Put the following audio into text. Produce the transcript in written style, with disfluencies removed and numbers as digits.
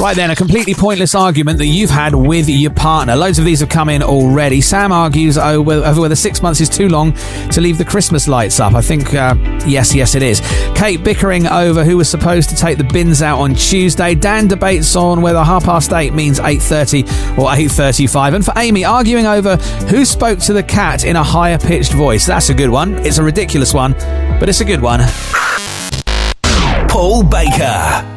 Right then, a completely pointless argument that you've had with your partner. Loads of these have come in already. Sam argues over whether 6 months is too long to leave the Christmas lights up. I think, yes, it is. Kate bickering over who was supposed to take the bins out on Tuesday. Dan debates on whether 8:30 means 8:30 or 8:35. And for Amy, arguing over who spoke to the cat in a higher pitched voice. That's a good one. It's a ridiculous one, but it's a good one. Paul Baker.